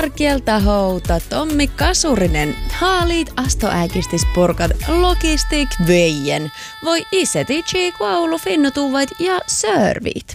Energialta houta Tommi Kasurinen. Haalit astoäkistis porkat logistik veien. Voi iseti tsiikuaulu finnutuvait ja servit.